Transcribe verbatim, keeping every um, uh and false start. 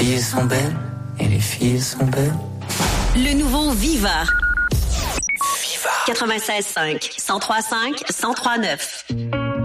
filles sont belles et les filles sont belles. Le nouveau Viva. Viva. quatre-vingt-seize cinq, cent trois cinq, cent trois neuf.